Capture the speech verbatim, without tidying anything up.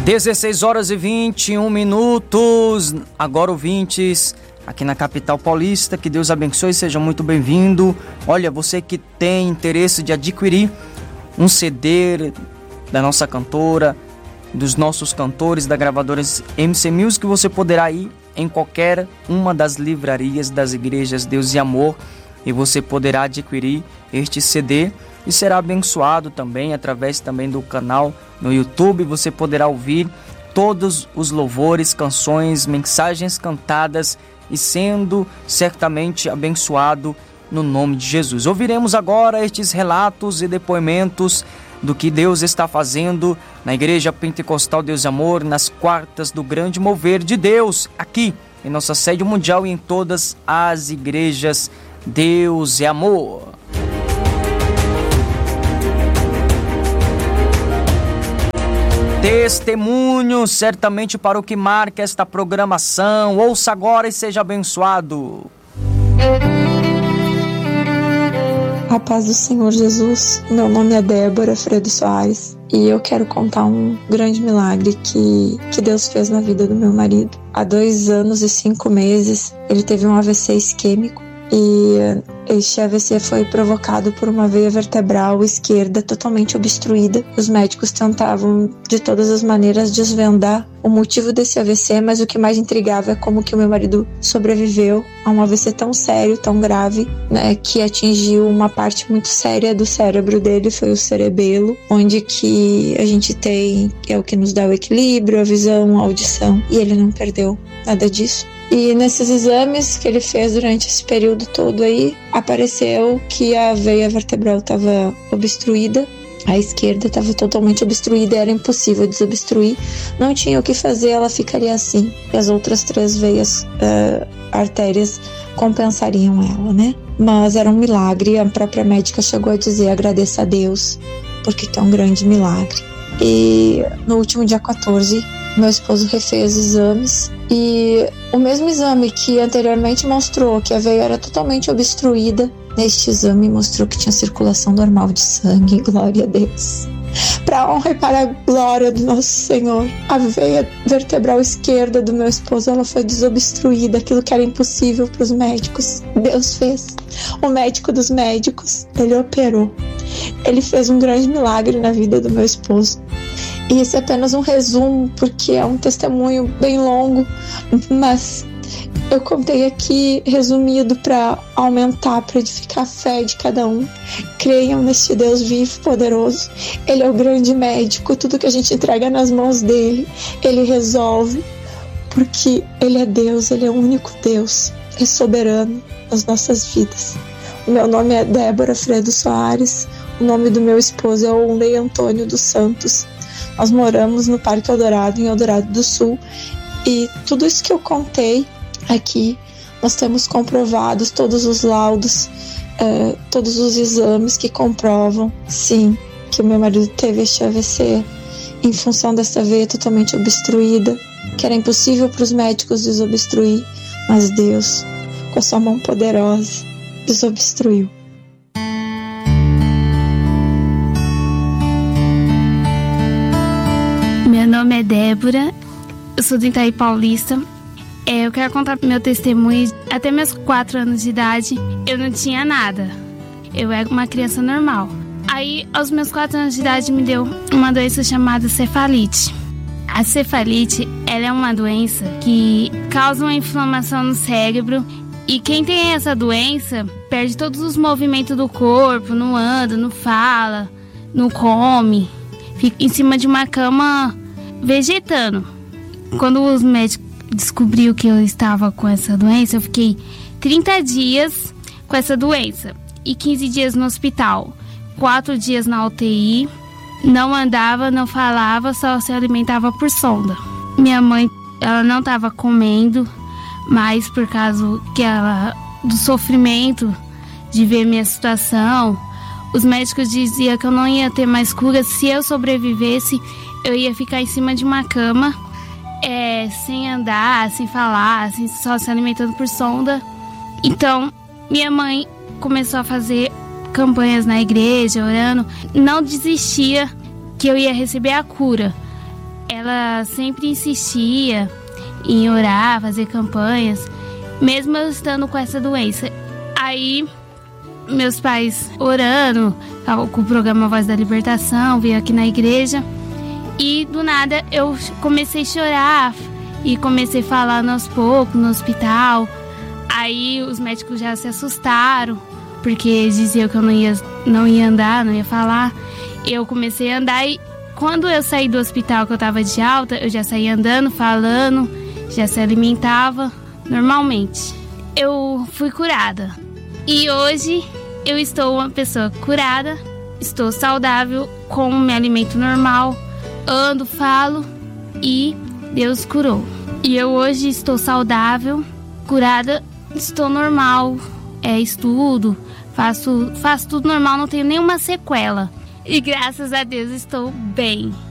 dezesseis horas e vinte e um minutos, agora ouvintes, aqui na capital paulista. Que Deus abençoe, seja muito bem-vindo. Olha, você que tem interesse de adquirir um C D da nossa cantora, dos nossos cantores da gravadora M C Music, você poderá ir em qualquer uma das livrarias das igrejas Deus e Amor e você poderá adquirir este C D e será abençoado também através também do canal no YouTube. Você poderá ouvir todos os louvores, canções, mensagens cantadas e sendo certamente abençoado no nome de Jesus. Ouviremos agora estes relatos e depoimentos do que Deus está fazendo na Igreja Pentecostal Deus e Amor nas quartas do Grande Mover de Deus, aqui em nossa sede mundial e em todas as igrejas Deus e Amor. Testemunho certamente para o que marca esta programação. Ouça agora e seja abençoado. A paz do Senhor Jesus. Meu nome é Débora Fredo Soares e eu quero contar um grande milagre que, que Deus fez na vida do meu marido. Há dois anos e cinco meses ele teve um A V C isquêmico e este A V C foi provocado por uma veia vertebral esquerda totalmente obstruída. Os médicos tentavam de todas as maneiras desvendar o motivo desse A V C, mas o que mais intrigava é como que o meu marido sobreviveu a um A V C tão sério, tão grave, né, que atingiu uma parte muito séria do cérebro dele, foi o cerebelo, onde que a gente tem, é o que nos dá o equilíbrio, a visão, a audição, e ele não perdeu nada disso. E nesses exames que ele fez durante esse período todo aí, apareceu que a veia vertebral estava obstruída, a esquerda estava totalmente obstruída, era impossível desobstruir, não tinha o que fazer, ela ficaria assim, e as outras três veias, uh, artérias, compensariam ela, né? Mas era um milagre, a própria médica chegou a dizer, agradeça a Deus, porque que é um grande milagre. E no último dia quatorze, meu esposo refez exames e o mesmo exame que anteriormente mostrou que a veia era totalmente obstruída, neste exame mostrou que tinha circulação normal de sangue. Glória a Deus. Para a honra e para a glória do nosso Senhor, a veia vertebral esquerda do meu esposo ela foi desobstruída, aquilo que era impossível para os médicos. Deus fez. O médico dos médicos, ele operou. Ele fez um grande milagre na vida do meu esposo. E esse é apenas um resumo, porque é um testemunho bem longo, mas eu contei aqui resumido para aumentar, para edificar a fé de cada um. Creiam neste Deus vivo, poderoso. Ele é o grande médico, tudo que a gente entrega nas mãos dele, ele resolve, porque ele é Deus, ele é o único Deus, é soberano nas nossas vidas. O meu nome é Débora Fredo Soares, o nome do meu esposo é Onley Antônio dos Santos. Nós moramos no Parque Eldorado, em Eldorado do Sul, e tudo isso que eu contei aqui, nós temos comprovados todos os laudos, uh, todos os exames que comprovam, sim, que o meu marido teve este A V C em função dessa veia totalmente obstruída, que era impossível para os médicos desobstruir, mas Deus, com a sua mão poderosa, desobstruiu. Meu nome é Débora, eu sou do Itaí Paulista. É, eu quero contar meu testemunho. Até meus quatro anos de idade, eu não tinha nada. Eu era uma criança normal. Aí, aos meus quatro anos de idade, me deu uma doença chamada cefalite. A cefalite, ela é uma doença que causa uma inflamação no cérebro. E quem tem essa doença, perde todos os movimentos do corpo, não anda, não fala, não come. Fica em cima de uma cama vegetando. Quando os médicos descobriram que eu estava com essa doença, eu fiquei trinta dias com essa doença e quinze dias no hospital, quatro dias na U T I, não andava, não falava, só se alimentava por sonda. Minha mãe, ela não estava comendo, mas por causa que ela, do sofrimento de ver minha situação, os médicos diziam que eu não ia ter mais cura. Se eu sobrevivesse, eu ia ficar em cima de uma cama, é, sem andar, sem falar, assim, só se alimentando por sonda. Então, minha mãe começou a fazer campanhas na igreja, orando. Não desistia que eu ia receber a cura. ela sempre insistia em orar, fazer campanhas, mesmo eu estando com essa doença. Aí, meus pais orando, com o programa Voz da Libertação, veio aqui na igreja, e do nada eu comecei a chorar e comecei falando aos poucos no hospital. Aí os médicos já se assustaram, porque diziam que eu não ia, não ia andar, não ia falar. Eu comecei a andar e quando eu saí do hospital, que eu tava de alta, eu já saí andando, falando, já se alimentava normalmente. Eu fui curada. E hoje eu estou uma pessoa curada, estou saudável, como me alimento normal, ando, falo e Deus curou. E eu hoje estou saudável, curada, estou normal, é, estudo, faço, faço tudo normal, não tenho nenhuma sequela. E graças a Deus estou bem.